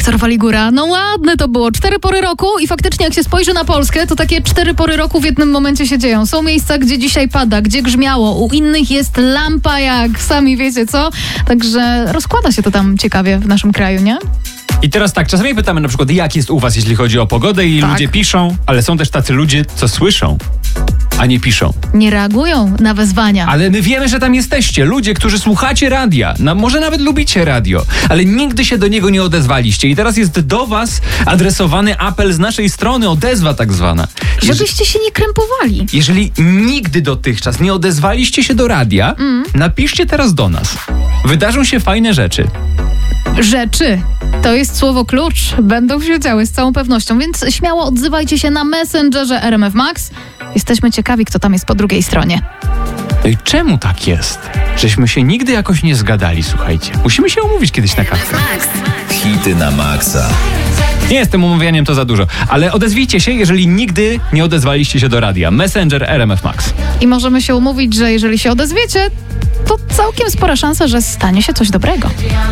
Wiktor Waligura. No ładne to było. 4 pory roku i faktycznie jak się spojrzy na Polskę, to takie 4 pory roku w jednym momencie się dzieją. Są miejsca, gdzie dzisiaj pada, gdzie grzmiało. U innych jest lampa jak sami wiecie co. Także rozkłada się to tam ciekawie w naszym kraju, nie? I teraz tak, czasami pytamy na przykład, jak jest u was, jeśli chodzi o pogodę i ludzie piszą, ale są też tacy ludzie, co słyszą, a nie piszą. Nie reagują na wezwania. Ale my wiemy, że tam jesteście. Ludzie, którzy słuchacie radia. Może nawet lubicie radio, ale nigdy się do niego nie odezwaliście. I teraz jest do was adresowany apel z naszej strony, odezwa tak zwana. Żebyście się nie krępowali. Jeżeli nigdy dotychczas nie odezwaliście się do radia, napiszcie teraz do nas. Wydarzą się fajne rzeczy. Rzeczy. To jest słowo klucz. Będą się działy z całą pewnością, więc śmiało odzywajcie się na Messengerze RMF Max. Jesteśmy ciekawi, kto tam jest po drugiej stronie. No i czemu tak jest? Żeśmy się nigdy jakoś nie zgadali, słuchajcie. Musimy się umówić kiedyś na kawę. Hity na maksa. Nie jestem umawianiem, to za dużo. Ale odezwijcie się, jeżeli nigdy nie odezwaliście się do radia. Messenger RMF Max. I możemy się umówić, że jeżeli się odezwiecie, to całkiem spora szansa, że stanie się coś dobrego.